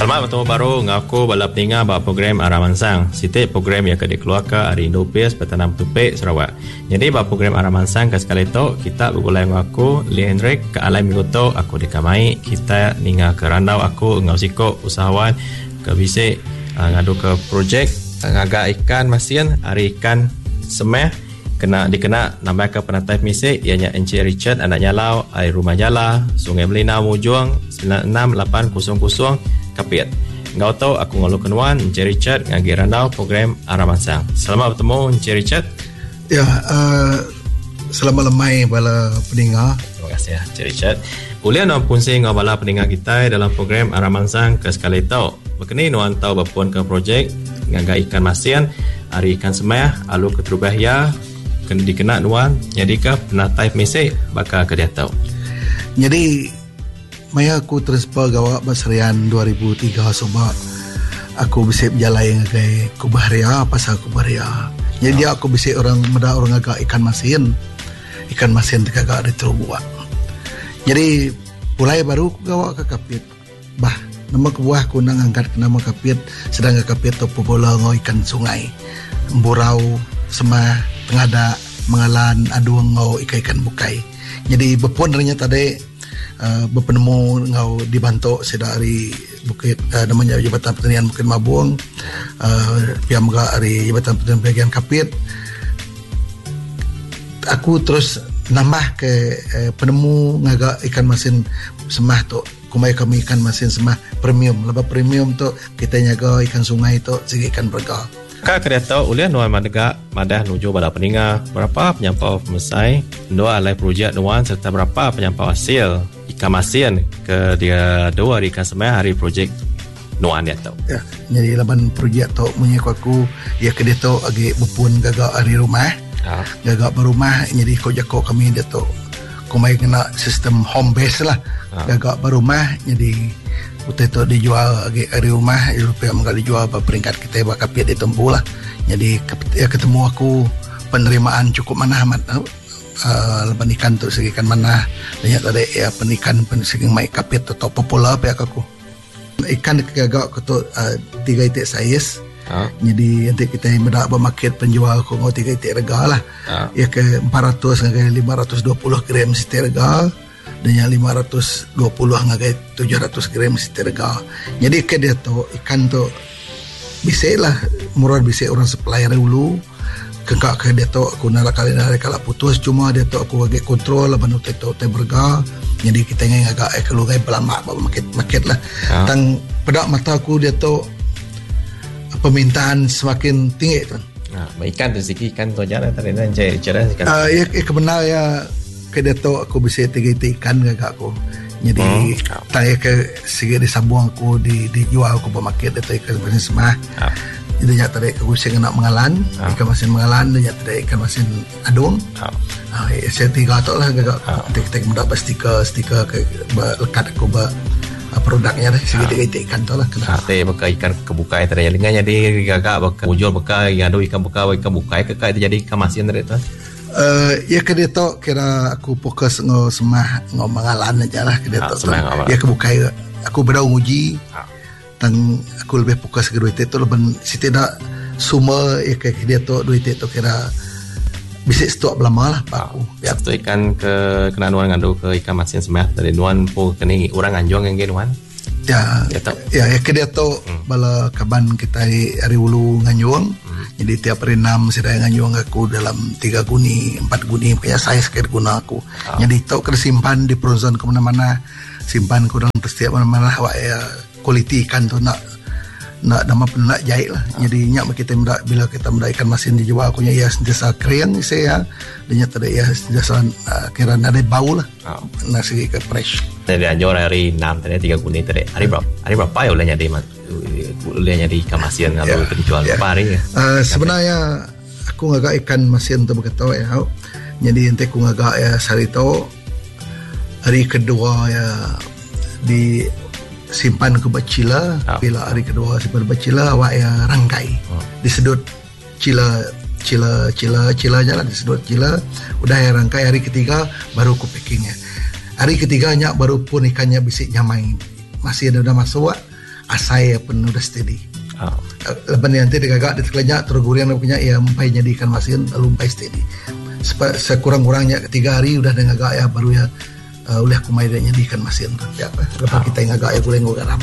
Selamat bertemu baru ngaku bala peninga ba program Arah Mansang. Siti program yang akan dikeluarkan hari Indopias Petanam Tupik Sarawak. Jadi ba program Arah Mansang ke sekali tu kita bergulai ngaku Lee Hendrik ke alai minggu tu aku dikamai kita ninga ke randau aku ngau siko usahawan ke bisik ngadu ke projek ngaga ikan masin hari ikan semeh kena dikena nambah ke penatai misik ianya Encik Richard anak nyalau air rumah jala Sungai Melina Mujuang 96800 Kapiat. Ngau tahu aku ngalu kenuan Encik Richard ngagi randau program Arah Mansang. Selamat bertemu Encik Richard. Ya, selamat lemai bala peninga. Terima kasih ya Encik Richard. Ulian nuan punsi ngau bala peninga kita dalam program Arah Mansang ke sekali tau. Berkini nuan tahu berpun ke projek ngaga ikan masin hari ikan semaya alu keterubah ya kena dikena nuan jadikah penatai misik bakal ke dia tahu. Jadi maya aku transfer gawak basarian 2003 sebab aku bisa berjalan ngagai Kubahria pasal Kubahria. Jadi aku bisa orang agak ikan masin terkagak di Terbuak. Jadi mulai baru aku gawak ke Kapit. Nama kebuah aku nang angkat nama Kapit sedang ke Kapit tu popola ngau ikan sungai. Burau semah tengada mengalan aduang ngau ikan bukai. Jadi berpun ternyata tadi berpenemu ngau dibantu sedari bukit namanya Jabatan Pertanian Bukit Mabung pihak megak dari Jabatan Pertanian bagian Kapit. Aku terus nambah ke penemu ngaga ikan masin semah tu kumai kami ikan masin semah premium lebih premium tu kita nyaga ikan sungai tu segi ikan berga. Kak kena tahu ulian nuan madah nuju bala peninga berapa penyampau pemesai dua alai projek nuan serta berapa penyampau hasil ikan masin ke dia dua hari ikan semai hari projek nuan dia tahu. Ya, jadi laban projek tu punya aku ya ke dia tu agi bupun gagak hari rumah. Gagak berumah jadi ko jako kami dia tu kumai kena sistem home base lah. Gagak berumah jadi utai tu dijual agi hari rumah Eropia menggal dijual peringkat kita bakal piat ditempuh lah. Jadi ya ketemu aku penerimaan cukup manah amat leban ikan tu segi ikan manah banyak tadi ya penikan segi mai kapit tu popular pihak aku ikan gagak tu 3 itik saiz. Jadi nanti kita mendak bermarket penjual ko ngau 3 itik rega lah. Ya ke 400 ngagai 520 gram setiap rega dan yang 520 ngagai 700 gram setiap rega. Jadi ke dia tu ikan tu bisa lah murah bisa orang supplier dulu. Kekak ke dia tu aku nak kali putus cuma dia tu aku agak kontrol lah banu tu berga. Jadi kita ingin agak kalau gai belama market lah. Tang pedak mata aku dia tu permintaan semakin tinggi tuan. Ikan tu segi ikan tu jalan tadi dan cara ikan. Ya kebenar ya ke dia tu aku bisa 3 ikan gagak aku. Jadi tanya ke segi disambung aku dijual aku bermarket dia tu ikan masin semah. Jadi nyata tadi aku sing nak mengalan ikan masin mengalan dan nyata tadi ikan masin adung. Saya 3 tu lah gagak. Kita mendapat stiker ke lekat aku produknya dah sedikit ikan tu lah kena. Teh bekai ikan kebukai tadi dengan jadi gagak bekai muncul bekai ngadu ikan bukai kekai jadi ikan masin tadi tu. Ya ke dia tu kira aku fokus ngau semah ngau mengalan aja lah ke dia tu. Ya kebukai aku berau uji. Tang aku lebih fokus ke duit itu leban setidak semua ya ke dia tu duit itu kira bisa stok belama lah pak aku. Ya tu ikan ke kena nuan ngadu ke ikan masin semah dari nuan po kini orang anjong yang nuan. Ya ke dia tu bala kaban kita hari ulu nganyuang. Jadi tiap hari 6 sedaya nganyuang aku dalam 3 guni 4 guni kayak saya sekali guna aku. Jadi tu kena simpan di frozen ke mana-mana, simpan kurang setiap mana-mana awak ya kualiti ikan tu nak nama nak jahit lah. Jadi nyak kita bila kita ikan masin dijual aku nya ya sentiasa kering saya dan nyata ya sentiasa kira ada bau lah. Nasi ke fresh. Tadi anjor hari 6 tadi 3 guni tadi. Hari berapa ya ulahnya di ikan masin kalau dijual berapa hari ya? Sebenarnya aku ngagak ikan masin tu berkata ya. Jadi ente aku ngagak ya sarito hari kedua ya di simpan ke bacila. Bila hari kedua simpan bacila awak ya rangkai disedut cila jalan disedut cila udah ya rangkai. Hari ketiga baru aku packingnya. Hari ketiganya baru pun ikannya bisa nyamai masih ada udah masuk asai pun udah steady. Lepas nanti dia gagak dia terkelajak terus gurian punya ia mempai jadi ikan masin lalu mempai steady. Sekurang-kurangnya 3 hari udah dia gagak ya baru ya oleh aku mai dia jadi ikan masin ya lepas kita gagak ya goreng garam.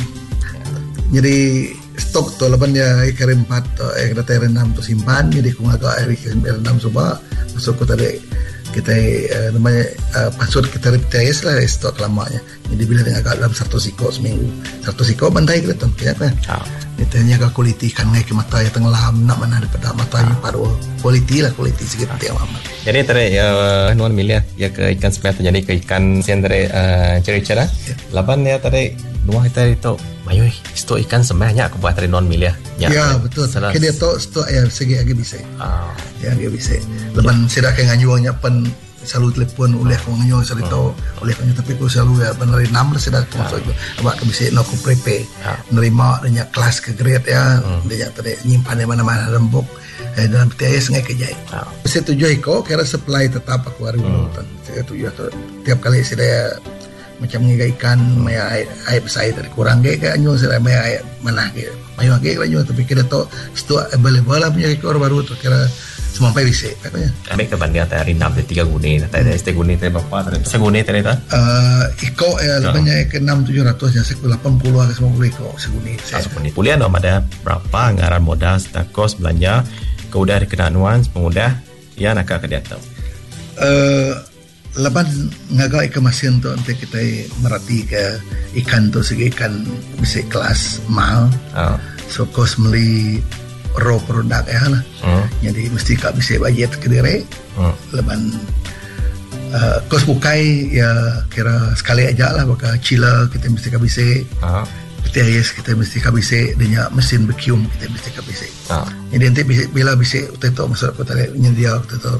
Jadi stok tu lepas dia ikan 4 data 6 tu simpan jadi aku gagak ikan 6 coba masuk ke tadi kita namanya password kita replace lah stok lamanya. Jadi bila dia agak dalam 100 siko seminggu 100 siko bantai kita tu kenapa kita jaga kualiti kan ngai ke mata ya tenggelam nak mana daripada mata yang paru kualiti sikit dia amat. Jadi tadi nuan miliar ya ke ikan seperti jadi ke ikan sian tadi cerita laban ya tadi nuah kita itu mayo stok ikan sebenarnya aku buat tadi non miliar ya betul ke dia tu stok ya segi agi bisa ya agi bisa leban sedak ke nganyuangnya pen selalu telefon oleh aku nganyuang selalu tahu oleh aku tapi aku selalu ya benar 6 lah sedak masuk itu abak ke bisa nak aku prepare nerima dia kelas ke grade ya dia tadi nyimpan di mana-mana lembuk dalam PTS ngai kejai. Saya tujuh iko kira supply tetap aku hari hutan. Saya tujuh tiap kali saya macam ngiga ikan maya air besar tadi kurang ke anyo saya maya air mana ke mayo ke anyo tapi kira to stok available lah punya ekor baru tu kira semampai bisa katanya. Kami ke banding tadi 6 3 guni tadi ST guni tadi berapa tadi seguni tadi ta iko lebihnya ke 6 700 ya sekul 80 ke 90 iko seguni seguni kuliah nom ada berapa anggaran modal serta kos belanja keudah dikena nuans pengudah ya nak ke dia tahu lepas ngagak ikan masin tu nanti kita merhati ke ikan tu segi ikan bisa kelas mahal so kos beli raw produk ya lah jadi mesti kak bisa budget ke diri lepas kos bukai ya kira sekali aja lah bakal chiller kita mesti kak bisa PTIS kita mesti kak bisa dengan mesin vacuum kita mesti kak bisa jadi nanti bila bisa itu masuk aku tadi nyedia waktu itu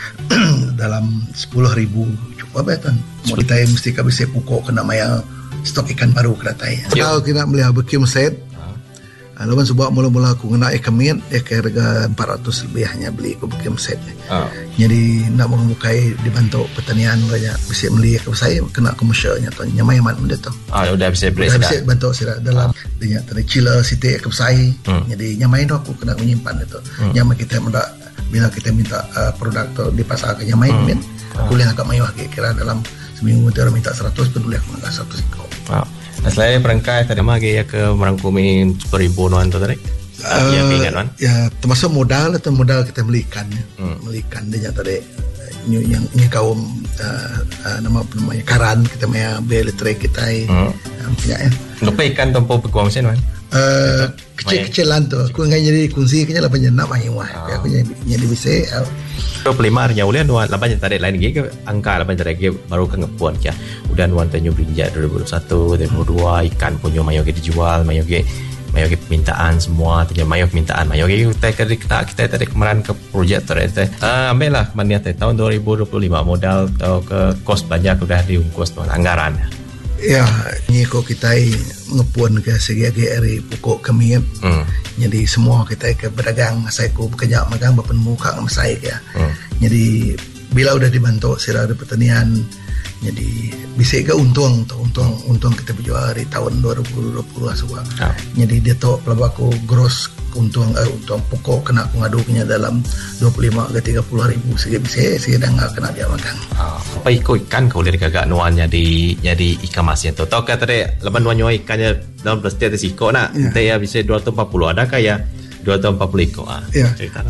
dalam 10,000 cukup betul. Mau kita mesti bisa pukul kena maya stok ikan baru keratai. Kalau kita beli vacuum set, lalu sebab mula-mula aku kena ikan mit, ke harga 400 lebih hanya beli vacuum set. Jadi nak membukai dibantu pertanian banyak bisa beli ke saya kena komersialnya tu nyamai mat benda tu. Udah bisa beli. Udah bisa bantu saya dalam dia tadi chiller siti ke saya. Jadi nyamai tu aku kena menyimpan itu. Nyamai kita muda bila kita minta produk tu di pasar ke nyamai min boleh agak mayu kira dalam seminggu kita minta 100 pun boleh aku agak 100 kau. Nah selain perangkai tadi mah ya ke merangkumi 10,000 nuan tu tadi. Ya keinginan. Ya termasuk modal atau modal kita belikan dia tadi yang kaum namanya karan kita punya beli elektrik kita punya lupa ikan tempoh peguam sen kan kecil-kecilan tu aku nggak jadi kunci kenya lah penyenak main wah aku jadi bisa 25 nya ulian nuan laban tadi lain lagi angka laban tadi baru ke ngepuan ya udah nuan tanyu berinjak 2021 2022 ikan punya mayo dijual mayo permintaan semua tanya mayo permintaan mayo kita tadi kemarin ke projek tadi ambil lah kemana tahun 2025 modal atau ke kos banyak udah diungkus tuan anggaran ya ni kok kita ngepuan ke segi hari pokok kami jadi semua kita ke berdagang saya ku bekerja magang berpenemu kak saya ya jadi bila udah dibantu sira ada pertanian jadi bisa ke untung kita berjual hari tahun 2020 semua jadi dia tu kalau aku gross untung pokok kena aku ngadunya dalam 25 ke 30 ribu saya dah nggak kena dia makan apa ikan kau dari kagak nuannya jadi ikan masin tu tahu kata dia leban nuannya ikannya dalam plastik atas iko nak kita ya bisa 240 ada kaya 240 iko cerita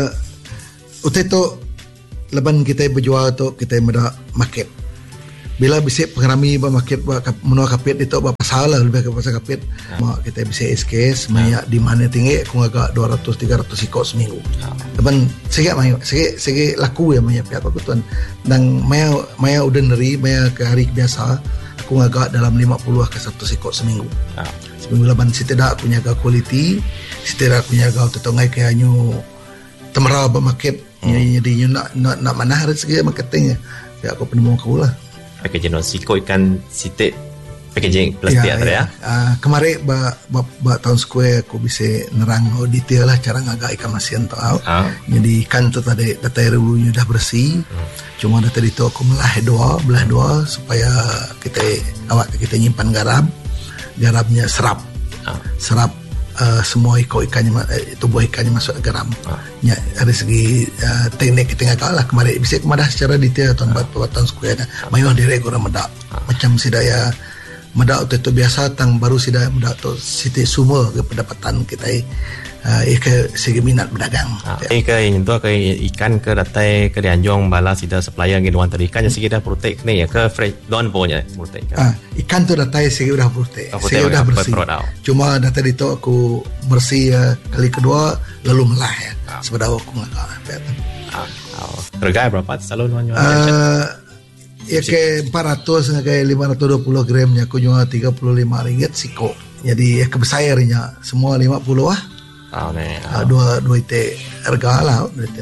utai tu leban kita berjual tu kita meda market bila bisa pengrami market menua kapit itu apa salah lebih ke pasar kapit mak kita bisa SKS maya di mana tinggi aku agak 200 300 ikut seminggu depan segi laku ya maya pihak aku tuan dan maya ordinary maya ke hari biasa aku agak dalam 50 ke 100 ikut seminggu leban setidak aku jaga quality setidak aku jaga tetongai kayak nyu temera market jadi nak mana harus segi marketing ya aku penemu kau lah packaging siko ikan sitik packaging plastik ya. Kemarin tahun square aku bisa nerang detail lah cara ngagak ikan masin tau. Jadi ikan tu tadi data rebunya dah bersih. Cuma data itu aku belah dua supaya kita nyimpan garamnya serap. serap semua ikannya, tubuh ikannya masuk ke garam. Dari segi teknik kita ngagak lah kemarin bisa kemadah secara detail tuan buat perbuatan sekuat mayuh direk orang medak macam sidaya medak itu biasa tang baru sidaya medak tu siti semua ke pendapatan kita ke segi minat berdagang. Ke nyentuh ke ikan ke datai ke dianjong bala sida supplier ngi duan tadi ikan segi dah protek ni ya ke fresh don punya protek. Ikan tu datai segi udah protek. Segi udah bersih. Cuma datai itu aku bersih kali kedua lalu melah ya. Sebenarnya aku enggak. Harga berapa selalu jual? Ya ke 400 ke 520 gramnya aku jual RM35 siko. Jadi kebesarnya semua 50 lah. Dua itu harga lah,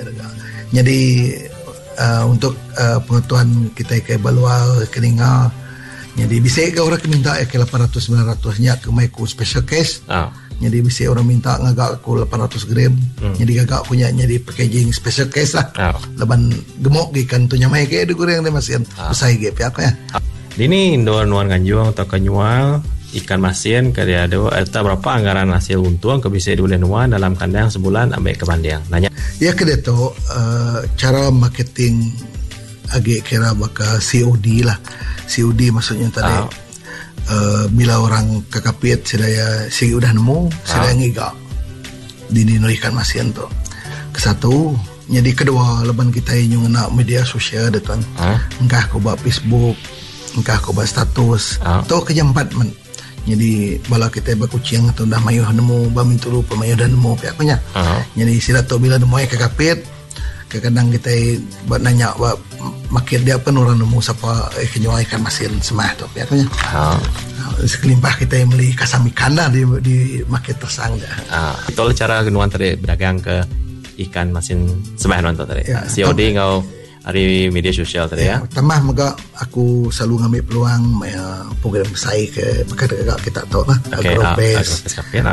jadi untuk pengetahuan kita ke balua keninga, jadi bisa ke orang minta ke 800-900 nya ke mai ku special case. Jadi bisa orang minta ngagak aku 800 gram. Jadi gagak punya jadi packaging special case lah. Leban gemuk ikan tu nyamai ke ada goreng dia masih besar ge pihak ya. Dini Indor nuan ganjuang atau kenyual ikan masin ke dia ada berapa anggaran hasil untung ke bisa diulen nuan dalam kandang sebulan ambil ke banding nanya ya ke dia tu cara marketing agak kira bakal COD lah. COD maksudnya tadi bila orang kakapit sedaya segi udah nemu sedaya ngigak dini ikan masin tu ke satu. Jadi kedua leban kita yang nak media sosial dia tuan engkah kau buat Facebook engkah kau buat status tu kerja 4 jadi bala kita berkucing atau dah mayuh nemu bamin tulu pemayuh dah nemu pihaknya. Jadi sila tu bila nemu ke kapit kadang kita buat nanya buat makin dia pun orang nemu siapa kenyuai ikan masin semah tu pihaknya. Sekelimpah kita beli kasam ikan lah di market tersangga. Betul cara genuan tadi berdagang ke ikan masin semah nonton tadi. COD ngau hari media sosial tadi ya. Tambah maka aku selalu ngambil peluang program saya ke agak kita tahu lah Agropes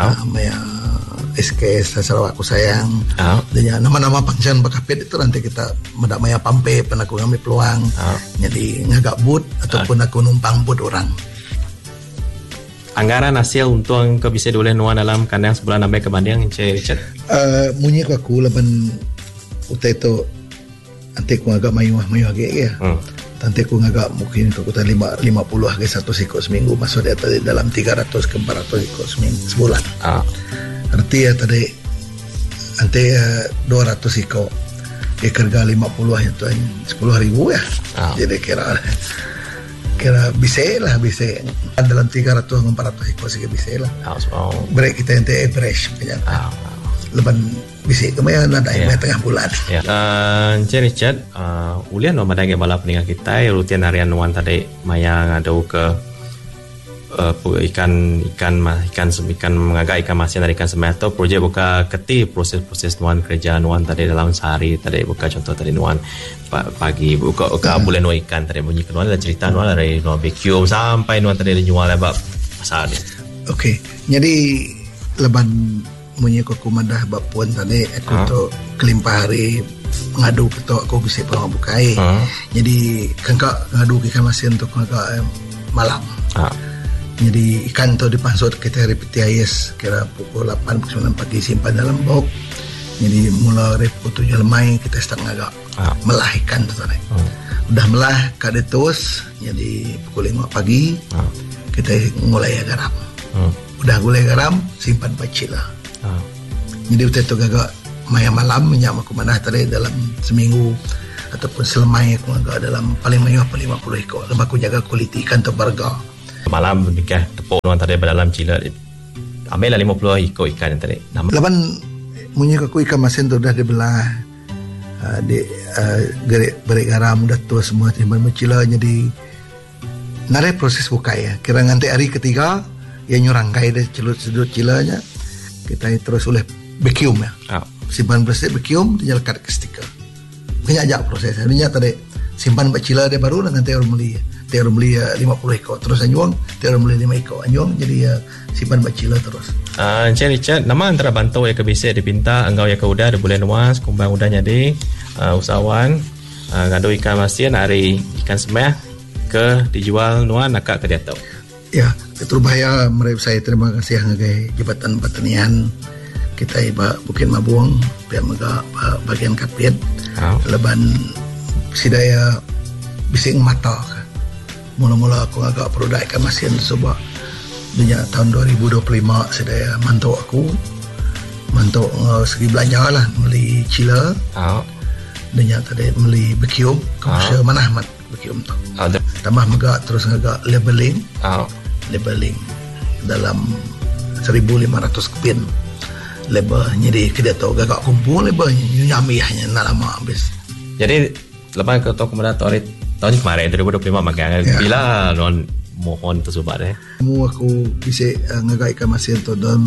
SKS Sarawak aku sayang dan nama-nama pangsian bakapit itu nanti kita mendak maya pampe pernah aku ngambil peluang jadi ngagak boot ataupun aku numpang boot orang. Anggaran hasil untung ke bisa diulen nuan dalam kandang sebulan sampai ke banding Encik Richard? Munyi aku leban utai itu nanti aku agak mayuh agak ya. Nanti aku agak mungkin aku tadi 50 agak satu sikok seminggu masuk dia tadi dalam 300 ke 400 sikok sebulan. Arti ya tadi nanti 200 sikok harga 50 ya tuan 10,000 ya. Jadi kira bisa lah bisa dalam 300 ke 400 sikok sih bisa lah. Break kita nanti average kenyataan. Leban bisa kemana ada yang tengah bulan. Encik Richard, ulian no madang bala peningan kita rutin harian nuan tadi maya ngadau ke ikan mengagai ikan masin dari ikan semai atau projek buka keti proses nuan kerja nuan tadi dalam sehari tadi buka contoh tadi nuan pagi buka bulan nuan ikan tadi bunyi nuan ada cerita nuan dari nuan vacuum sampai nuan tadi dijual lebak pasal ni. Okey, jadi leban punya aku mandah bapuan tadi aku tu kelimpah hari ngadu betul aku bisa pulang bukai. Jadi kangka ngadu ikan masin tu kangka malam. Jadi ikan tu dipansut kita repeti ayes kira pukul 8-9 pagi simpan dalam bok. Jadi mula reput 7 lemai kita start ngagak melah ikan tu tadi. Udah melah kada terus jadi pukul 5 pagi kita mulai garam. Udah gulai garam simpan pacil lah. Jadi waktu itu gagak maya malam minyak aku mana tadi dalam seminggu ataupun selemai aku agak dalam paling banyak 50 ekor. Lepas aku jaga kualiti ikan tu berga. Malam nikah tepuk nuan tadi dalam cila ambil lah 50 ekor ikan yang tadi. Lepas munyi aku ikan masin tu dah dibelah gerik garam dah tu semua timban mencila jadi narik proses buka ya. Kira nanti hari ketiga yang nyurangkai dia celut cilanya kita terus oleh vacuum ya. Simpan bersih vacuum dia lekat ke stiker. Banyak ajak proses. Ini tadi simpan bacila dia baru nanti orang beli. Dia orang beli 50 ekor terus anjuang, dia orang beli 5 ekor anjuang jadi simpan bacila terus. Encik Richard, nama antara bantau yang kebisa dipinta engkau yang keudah di bulan luas kumbang udah jadi usahawan ngadu ikan masin hari ikan semeh ke dijual nuan nakak ke dia tahu. Ya, terbahaya mereka saya terima kasih ngagai Jabatan Pertanian kita iba Bukit Mabuang pihak mega bagian kapit leban sidaya bising mata. Mula-mula aku agak produk ikan masin sebab dunia tahun 2025 sidaya mantuk segi belanja lah beli cila. Dunia tadi beli bekium komersial mana amat bekium tu. Tambah mega terus agak labeling dalam 1,500 kepin label. Jadi kita tahu gagak kumpul label nyamihnya nak lama habis. Jadi lepas ke kemudian tahun kemarin 2025 makan bila non mohon tersebut aku bisa ngagak ikan masin tu tahun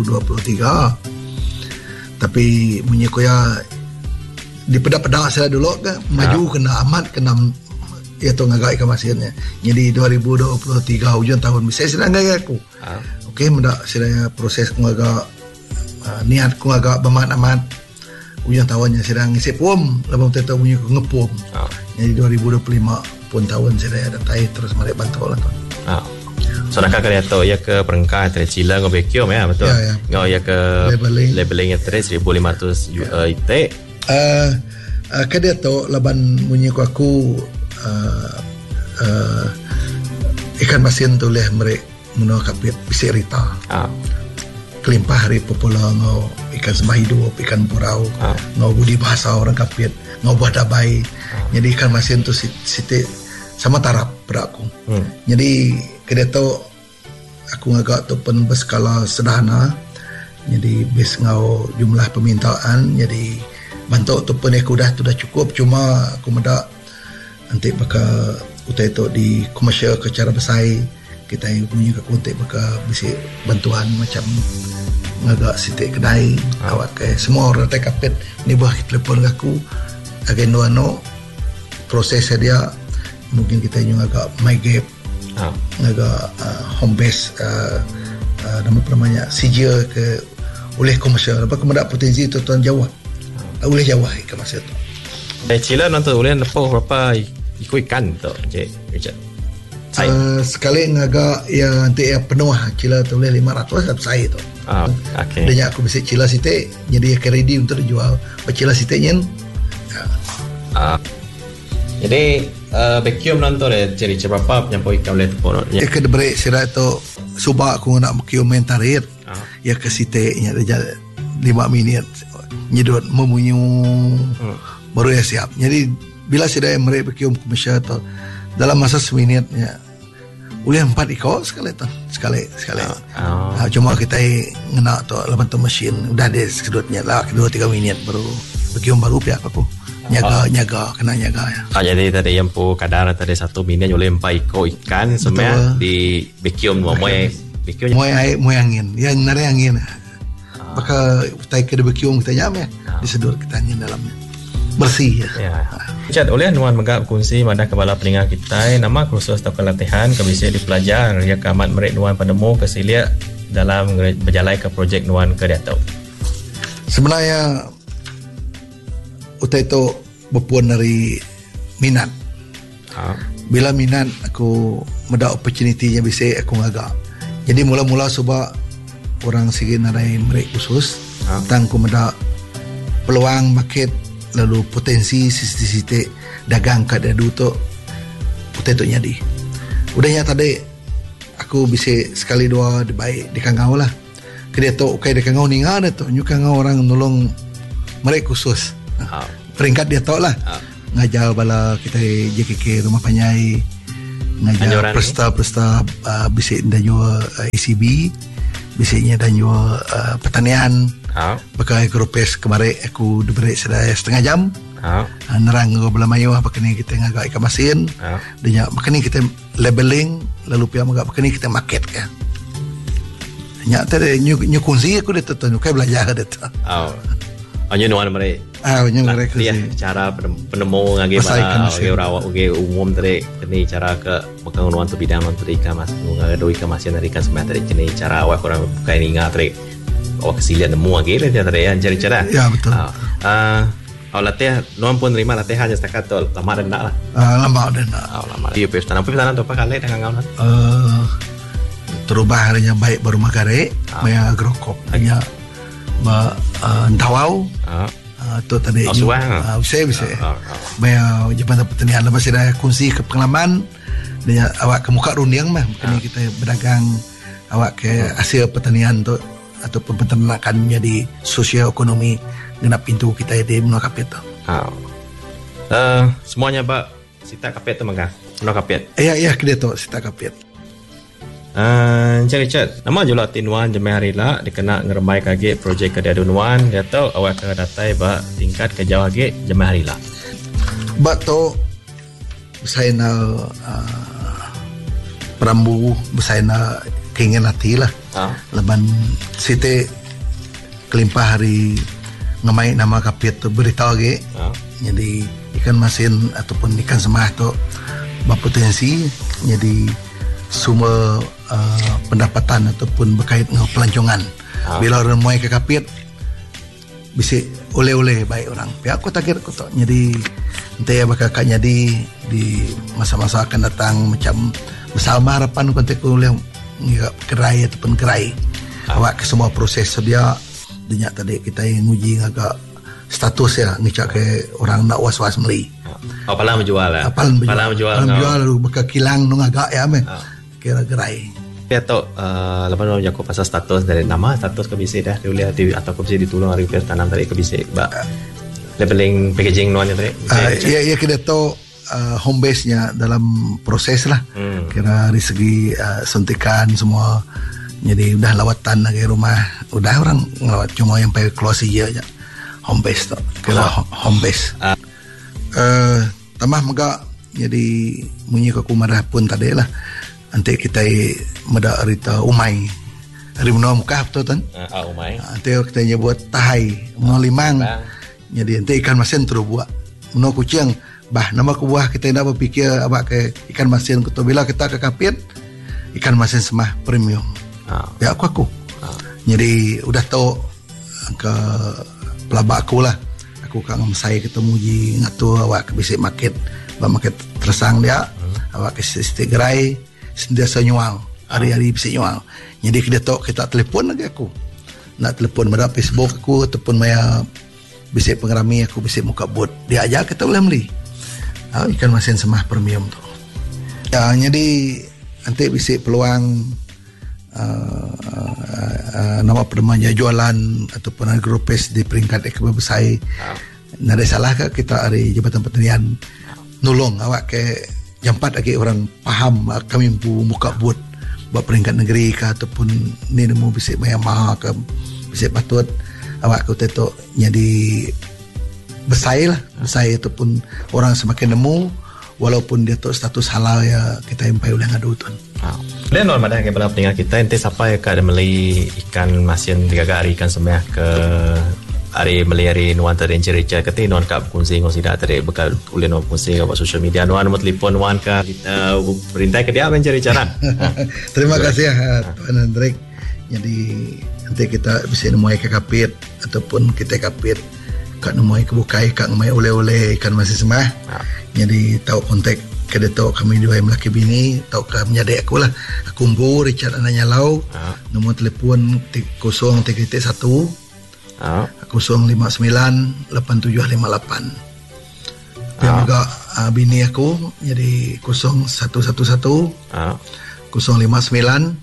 2023 tapi punya koya di pedak-pedak saya dulu ke maju kena amat kena iaitu ngagak ikan masinnya. Jadi 2023 hujung tahun bisa sedang ngagak aku. Okey, mendak sedang proses ngagak niat ku agak bermakna hujung tahunnya sedang ngisi pom lepas tu punya ngepom. Jadi 2025 pun tahun sedang ada tai terus mari bantu lah tuan. So nak kaya tu ya ke perengkat tercila ngobekium ya betul. Ngau ya ke labeling ya 1,500 itek. Kada tu laban bunyi aku ikan masin tu leh mereka menua kapit bisi rita kelimpah hari popular ngau ikan sembah hidup ikan burau ngau budi bahasa orang kapit ngau buah dabai. Jadi ikan masin tu siti sama tarap pada aku. Jadi kada tu aku agak tu pun berskala sederhana. Jadi bis ngau jumlah permintaan jadi bantu tu pun aku dah cukup cuma aku mendak nanti bakal utai tu di komersial ke cara bersaing kita punya ke kontak bakal bisa bantuan macam ngagak sitik kedai awak ke semua orang tak kapit ni bah telefon aku agen no proses dia mungkin kita juga agak my gap agak home base nama namanya sijil ke oleh komersial apa kemudak potensi tuan Jawa oleh Jawa ke masa tu Cila nonton boleh lepas berapa ikut ikan tu Richard sekali ngagak yang nanti yang penuh cila tu boleh 500 satu saya tu okay. Dan aku bisa cila sitik jadi akan ready untuk dijual cila sitiknya jadi vacuum nonton ciri berapa penyampau ikan boleh tepuk ya ke debrik sira tu subak aku nak vacuum mentarit ya ke sitiknya dia 5 minit nyedot memunyu baru ya siap. Jadi bila sudah mereka vacuum komersial tu dalam masa seminitnya boleh 4 ikut sekali. Cuma kita ngena tu lepas tu mesin udah ada sedutnya lah 2-3 minit baru vacuum baru pihak aku nyaga kena nyaga ya. Jadi tadi yang pu kadar tadi 1 minit boleh 4 ikut ikan semua di vacuum moy angin yang nari angin. Maka kita ke vacuum kita nyam ya disedut kita angin dalamnya bersih ya. Richard, oleh nuan megak kunci madah kepala peningat kita nama kursus atau pelatihan ke bisa dipelajar ya kamat merek nuan penemu kesilia dalam berjalan ke projek nuan ke Datuk. Sebenarnya utai itu berpuan dari minat. Bila minat aku mendapat opportunity yang bisa aku ngagak. Jadi mula-mula sebab orang segi narai merek khusus tentang aku mendapat peluang market lalu potensi sisi-sisi dagang kada dulu tu utai tu nyadi. Udahnya tadi aku bisa sekali dua baik di Kangau lah. Kedia tu okay di Kangau ni ngada tu nyukangau orang nolong merek khusus. Peringkat dia tahu lah ngajar bala kita JKK rumah panyai ngajar presta bisa dan juga ECB bisanya dan juga pertanian pakai grupes kemarin aku diberi setengah jam nerang belah mayu apa kini kita ngagak ikan masin dan makanya kita labeling lalu pihak ngagak makanya kita market kan nyak tadi nyukunsi aku dia tu kayak belajar dia tu hanya nuan mereka dia cara penemu ngage bala ngage rawak ngage umum tadi kini cara ke bekang nuan tu bidang nuan tadi ikan mas ngage do ikan masin dari ikan semua tadi kini cara awak orang bukan ingat tadi awak kesilian nemu ngage dia tadi cari cara ya betul awak latihan nuan pun terima latihan setakat tu lama dan nak lah lama dan nak lama dia pertanyaan tu apa kali dengan ngau terubah hanya baik baru magare maya agrokop hanya ndawau tu tadi saya bisa maya Jabatan Pertanian lepas dah kongsi ke pengalaman dia awak ke muka runding mah kini kita berdagang awak ke hasil pertanian tu ataupun peternakan menjadi sosial ekonomi dengan pintu kita di menua kapit tu. Semuanya Pak Sita kapit tu mangga. Menua kapit. Ya kedai tu Sita kapit. Encik Richard, nama jula tinuan jemaah harila dikena ngeremai kage projek kedadunuan dia tahu awak ke datai ba tingkat ke jauh kage jemaah harila. Ba tu saya na perambu saya na keinginan hati lah. Leban site kelimpah hari ngemai nama kapit tu beritahu lagi. Jadi ikan masin ataupun ikan semah tu berpotensi jadi sumber pendapatan ataupun berkait dengan pelancongan. Bila orang muai ke kapit bisa oleh-oleh baik orang. Pihak aku takir aku tu. Jadi nanti ya bakal jadi di masa-masa akan datang macam bersama harapan kontek oleh kerai ataupun kerai. Awak ke semua proses sedia dinyak tadi kita yang uji agak status ya ngicak ke orang nak was-was beli. Apalah menjual lah. Apalah menjual lalu bakal kilang nung agak ya meh. Kira gerai. Ya tu lepas tu aku pasal status dari nama status ke bisa dah dilihat atau ke bisa ditolong hari tanam tadi ke bisa ba labeling packaging nuannya tadi. Ya kita tu home base nya dalam proses lah. Kira dari segi suntikan semua jadi udah lawatan lagi rumah udah orang ngelawat cuma yang pakai close aja home base tu kira home base. Tambah mega jadi munyi ke kumarah pun tadi lah. Nanti kita meda arita umai hari menua muka betul kan? Umai. Nanti kita nyebut tahai menua limang. Jadi nanti ikan masin terus buat menua kucing. Bah nama kubuah kita nak berfikir abak ke ikan masin kutu bila kita ke kapit ikan masin semah premium. Ya aku. Jadi udah tahu ke pelabak aku lah. Aku kang saya ketemu ji ngatur awak ke bisik market, market tersang dia. Awak ke sistem gerai sentiasa nyual hari-hari bisa nyual. Jadi kita telefon lagi aku nak telefon pada Facebook aku ataupun maya bisa pengerami aku bisa muka bot dia aja kita boleh beli ikan masin semah premium tu ya. Jadi nanti bisa peluang nama permanya jualan ataupun agropes di peringkat ekonomi besar. Nada salah ke kita dari Jabatan Pertanian nolong awak ke jampat lagi orang faham kami muka buat buat peringkat negeri ke ataupun ni nemu bisa maya ke bisa patut awak ku teto jadi besar ataupun orang semakin nemu walaupun dia tu status halal ya kita impai oleh ngadu tuan. Dan normal dah kepada pendengar kita ente siapa yang ada beli ikan masin 3 hari ikan semah ke hari beli hari nuan tadi cerita kata nuan kap kongsi dah tadi bekal ulin nuan kongsi ke social media nuan mau telefon nuan ke kita perintah ke dia mencari cara. Terima kasih Tuan Hendrik. Jadi nanti kita bisa nemuai ke kapit ataupun kita kapit kat nemuai ke bukai kat nemuai oleh-oleh ikan masin semah. Jadi tahu kontak ke detok kami dua yang melaki bini tahu ke menjadi aku lah aku umbu Richard anaknya lau nombor telefon 0331 059 8758 dan juga bini aku jadi 0111 059 6296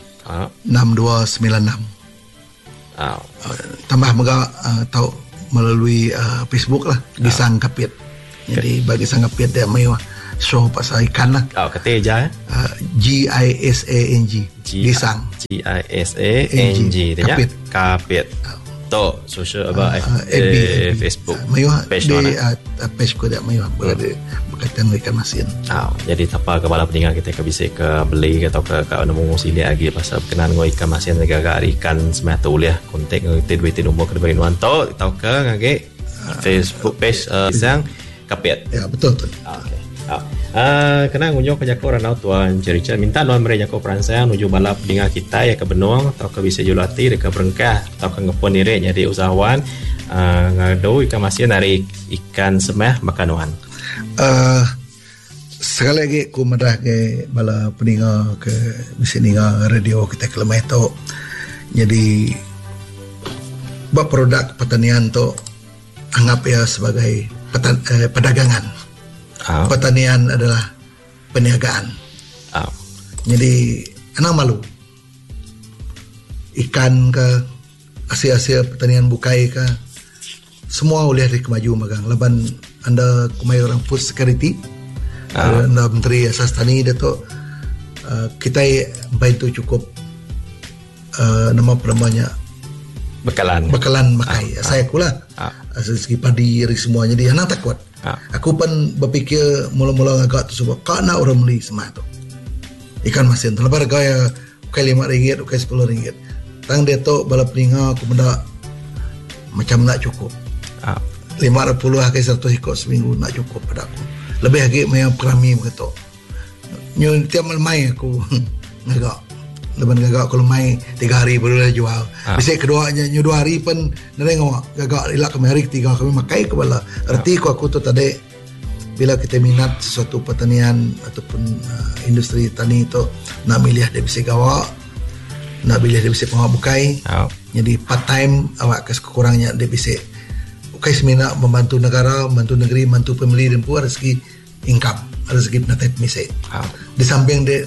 tambah mega tahu melalui Facebook lah Gisang Kapit. Jadi bagi sang kapit dia mewah show pasal ikan lah. Kata aja GISANG Gisang GISANG Kapit Kapit to social FB Facebook page di page ko dia mewah berkaitan ikan masin. Jadi apa kepala pendengar kita ke bisa ke beli atau ke nemu sili lagi pasal berkenaan dengan ikan masin negara ikan semua tu liah kontak kita duit nombor ke bagi nuan to atau ke ngage Facebook page Gisang Kapit. Ya betul tu. Okay. Kena ngunjung ke Jako Ranau Tuan Cerica minta nuan mereka Jako Peransang nuju balap dengan kita ya ke Benuang atau ke bisa julati ke Berengkah atau ke ngepon diri jadi usahawan ngadu ikan masin dari ikan semah makanuan. sekali lagi aku madah ke bala peninga ke misi ninga radio kita kelemah tu. Jadi buat produk pertanian tu anggap ya sebagai perdagangan. Pertanian adalah perniagaan. Jadi anak malu ikan ke hasil-hasil pertanian bukai ke semua boleh kemaju magang. Leban anda kumai orang food security, anda Menteri Asas Tani Datuk, kita bantu cukup namanya bekalan makai. Saya kulah segi padi dari semua. Jadi anak takut. Aku pun berfikir mula-mula agak tu sebab nak orang beli semua tu ikan masin tu. Lepas gaya ukai RM5, ukai RM10. Tang dia tu bala peninga aku benda macam nak cukup. 50 ke 100 ekor seminggu nak cukup pada aku. Lebih lagi main perami begitu. Nyo tiap main aku ngagak. Leban gagak kalau main 3 hari baru dah jual. Bisa keduanya nyo 2 hari pun nengok gagak ilak kami hari 3 kami makai ke bala. Arti aku tu tadi bila kita minat sesuatu pertanian ataupun industri tani itu nak milih dia bisa gawak, nak milih dia bisa pengawak bukai. Jadi part time awak kekurangnya dia bisa bukai semina membantu negara, membantu negeri, membantu pembeli dan pun ada segi income, ada segi penatai misi. Di samping dia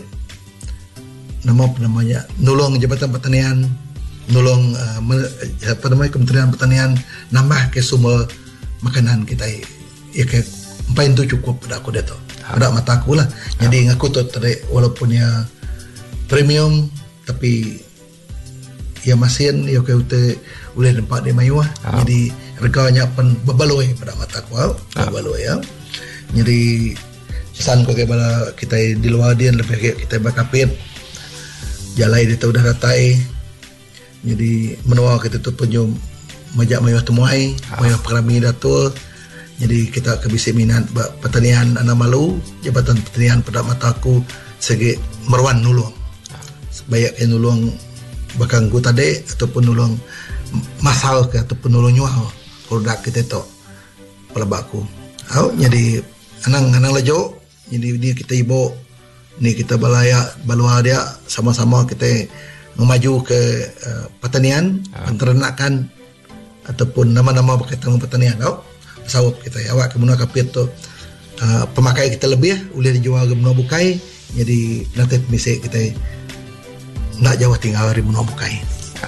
namanya nolong Jabatan Pertanian, nolong Kementerian Pertanian nambah ke sumber makanan kita. Ya ke paling tu cukup pada aku dia tu. Pada mata aku lah. Jadi aku tu tadi walaupun ya premium tapi ya masin ya ke boleh nampak dia mayuah. Jadi harganya pun berbaloi pada mata aku. Berbaloi ya. Jadi pesan ko kay bala kita di luar dia lebih kita bakapit. Jalai dia tu dah datai. Jadi menua kita tu penyum majak mayuah temuai, mayuah perami datul. Jadi kita kebisi minat pertanian anak malu, Jabatan Pertanian pada mata aku segi meruan nulung. Banyak yang nulung bakang gu tadi ataupun nulung masal ke ataupun nulung nyual produk kita tu pelabak aku. Jadi anang lejo, jadi dia kita ibu ni kita balua dia sama-sama kita memaju ke pertanian, penternakan ataupun nama-nama berkaitan dengan pertanian. Sawap kita awak ke benua kapit tu pemakai kita lebih boleh dijual ke benua bukai. Jadi nanti misi kita nak jauh tinggal dari benua bukai.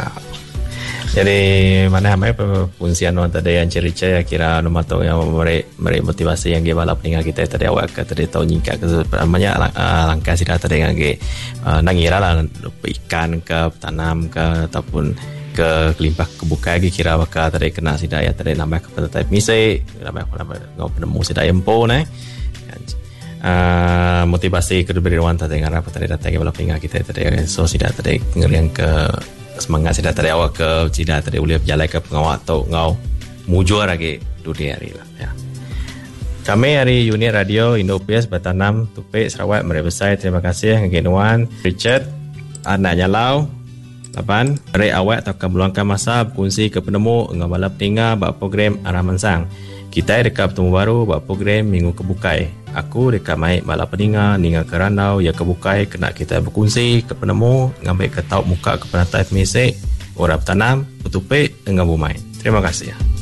Jadi mana hamai fungsian orang tadi yang cerita ya kira nama tu yang meri motivasi yang dia balap dengan kita tadi awak ke tadi tahu nyingkat ke banyak langkah sida tadi yang dia nangira lah ikan ke tanam ke ataupun ke kelimpah kebuka lagi kira bakal tadi kena sidaya tadi nambah ke petai misi nambah ngau penemu sidaya empo motivasi kedua ruang tadi ngarap tadi datang ke bala peninggal kita tadi so sidaya tadi ngeriang ke semangat sidaya tadi awak ke sidaya tadi boleh berjalan ke pengawal atau ngau mujur lagi dunia hari lah ya. Kami hari unit radio Indo-PS Batanam Tupik Sarawak merebesai terima kasih ngegenuan Richard anak nyalau Lapan, hari awak takkan meluangkan masa berkongsi ke penemu dengan balap tinggal buat program Arah Mansang. Kita dekat bertemu baru buat program Minggu Kebukai. Aku dekat maik balap peninggal, ningal ke Ranau, ya Kebukai, kena kita berkongsi ke penemu, ngambil ke tauk muka ke penatai pemisik, orang bertanam, bertupik dengan bumai. Terima kasih.